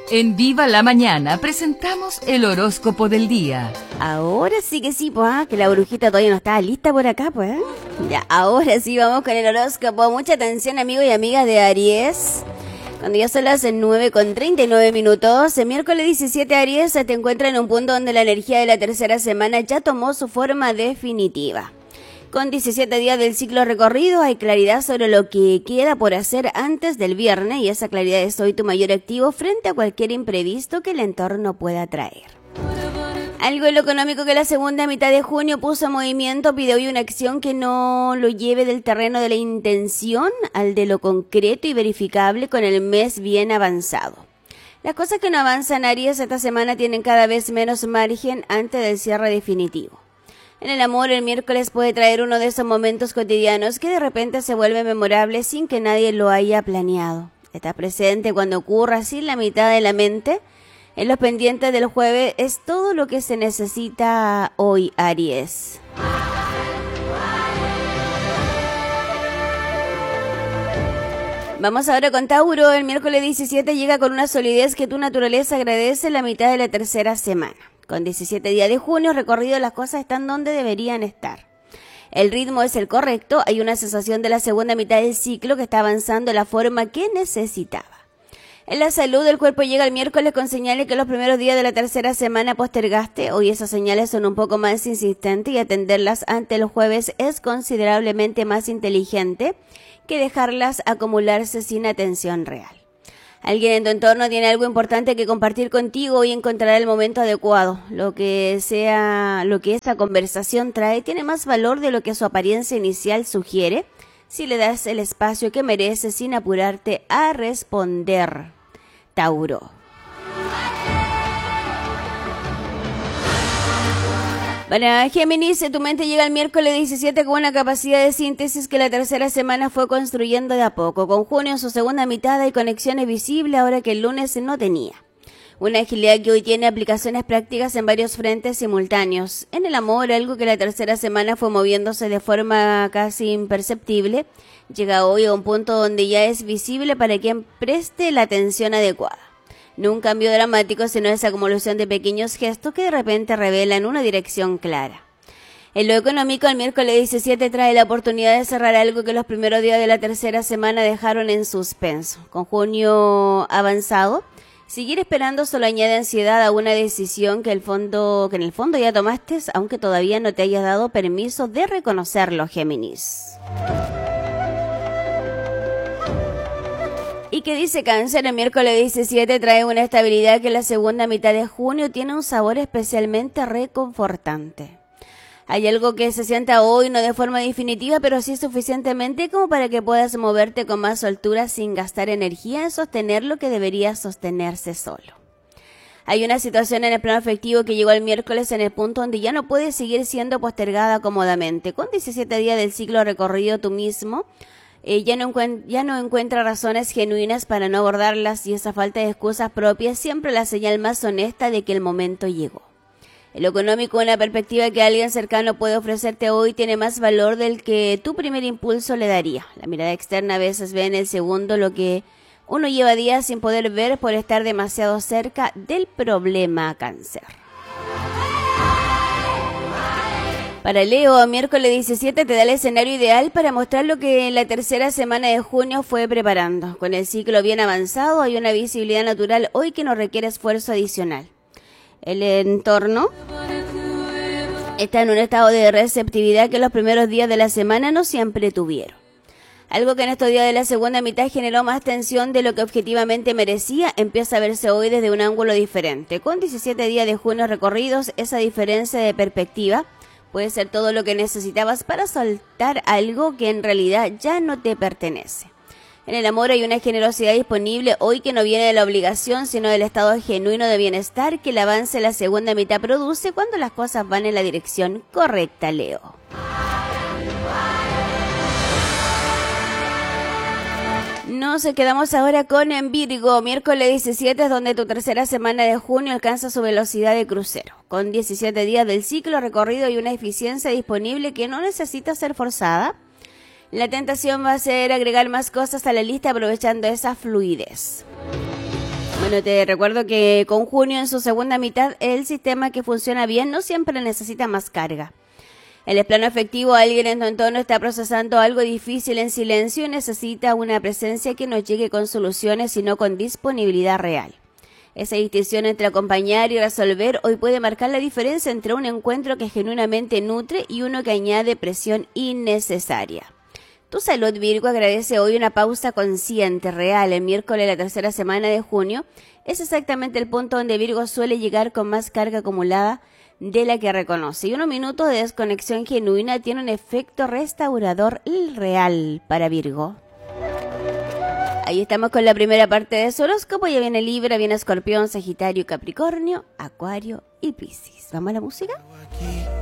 En Viva la Mañana presentamos el horóscopo del día. Ahora sí que sí, pues, que la brujita todavía no estaba lista por acá, pues. Ya, ahora sí vamos con el horóscopo. Mucha atención, amigos y amigas de Aries. Cuando ya son las 9:39, el miércoles 17 Aries se te encuentra en un punto donde la energía de la tercera semana ya tomó su forma definitiva. Con 17 días del ciclo recorrido hay claridad sobre lo que queda por hacer antes del viernes y esa claridad es hoy tu mayor activo frente a cualquier imprevisto que el entorno pueda traer. Algo en lo económico que la segunda mitad de junio puso en movimiento pide hoy una acción que no lo lleve del terreno de la intención al de lo concreto y verificable con el mes bien avanzado. Las cosas que no avanzan Aries esta semana tienen cada vez menos margen antes del cierre definitivo. En el amor, el miércoles puede traer uno de esos momentos cotidianos que de repente se vuelve memorable sin que nadie lo haya planeado. Estás presente cuando ocurra sin la mitad de la mente. En los pendientes del jueves es todo lo que se necesita hoy, Aries. Vamos ahora con Tauro. El miércoles 17 llega con una solidez que tu naturaleza agradece en la mitad de la tercera semana. Con 17 días de junio recorrido, las cosas están donde deberían estar. El ritmo es el correcto, hay una sensación de la segunda mitad del ciclo que está avanzando de la forma que necesitaba. En la salud, el cuerpo llega el miércoles con señales que los primeros días de la tercera semana postergaste. Hoy esas señales son un poco más insistentes y atenderlas ante el jueves es considerablemente más inteligente que dejarlas acumularse sin atención real. Alguien en tu entorno tiene algo importante que compartir contigo y encontrará el momento adecuado. Lo que esa conversación trae tiene más valor de lo que su apariencia inicial sugiere si le das el espacio que merece sin apurarte a responder. Tauro. Para Géminis, tu mente llega el miércoles 17 con una capacidad de síntesis que la tercera semana fue construyendo de a poco. Con junio en su segunda mitad hay conexiones visibles ahora que el lunes no tenía. Una agilidad que hoy tiene aplicaciones prácticas en varios frentes simultáneos. En el amor, algo que la tercera semana fue moviéndose de forma casi imperceptible, llega hoy a un punto donde ya es visible para quien preste la atención adecuada. No un cambio dramático, sino esa acumulación de pequeños gestos que de repente revelan una dirección clara. En lo económico, el miércoles 17 trae la oportunidad de cerrar algo que los primeros días de la tercera semana dejaron en suspenso. Con junio avanzado, seguir esperando solo añade ansiedad a una decisión que en el fondo ya tomaste, aunque todavía no te hayas dado permiso de reconocerlo, Géminis. ¿Y qué dice Cáncer? El miércoles 17 trae una estabilidad que en la segunda mitad de junio tiene un sabor especialmente reconfortante. Hay algo que se sienta hoy, no de forma definitiva, pero sí suficientemente como para que puedas moverte con más soltura sin gastar energía en sostener lo que debería sostenerse solo. Hay una situación en el plano afectivo que llegó el miércoles en el punto donde ya no puede seguir siendo postergada cómodamente. Con 17 días del ciclo recorrido tú mismo, ya no encuentra razones genuinas para no abordarlas y esa falta de excusas propias siempre la señal más honesta de que el momento llegó. En lo económico, una perspectiva que alguien cercano puede ofrecerte hoy tiene más valor del que tu primer impulso le daría. La mirada externa a veces ve en el segundo lo que uno lleva días sin poder ver por estar demasiado cerca del problema, Cáncer. Para Leo, miércoles 17 te da el escenario ideal para mostrar lo que en la tercera semana de junio fue preparando. Con el ciclo bien avanzado hay una visibilidad natural hoy que no requiere esfuerzo adicional. El entorno está en un estado de receptividad que los primeros días de la semana no siempre tuvieron. Algo que en estos días de la segunda mitad generó más tensión de lo que objetivamente merecía, empieza a verse hoy desde un ángulo diferente. Con 17 días de junio recorridos, esa diferencia de perspectiva puede ser todo lo que necesitabas para soltar algo que en realidad ya no te pertenece. En el amor hay una generosidad disponible hoy que no viene de la obligación, sino del estado genuino de bienestar que el avance de la segunda mitad produce cuando las cosas van en la dirección correcta, Leo. Nos quedamos ahora con Virgo, miércoles 17, donde tu tercera semana de junio alcanza su velocidad de crucero. Con 17 días del ciclo recorrido y una eficiencia disponible que no necesita ser forzada, la tentación va a ser agregar más cosas a la lista aprovechando esa fluidez. Bueno, te recuerdo que con junio en su segunda mitad, el sistema que funciona bien no siempre necesita más carga. En el plano afectivo, alguien en tu entorno está procesando algo difícil en silencio y necesita una presencia que nos llegue con soluciones y no con disponibilidad real. Esa distinción entre acompañar y resolver hoy puede marcar la diferencia entre un encuentro que genuinamente nutre y uno que añade presión innecesaria. Tu salud, Virgo, agradece hoy una pausa consciente, real. El miércoles de la tercera semana de junio es exactamente el punto donde Virgo suele llegar con más carga acumulada de la que reconoce. Y unos minutos de desconexión genuina tiene un efecto restaurador real para Virgo. Ahí estamos con la primera parte de su horóscopo. Ya viene Libra, viene Escorpión, Sagitario, Capricornio, Acuario y Piscis. ¿Vamos a la música?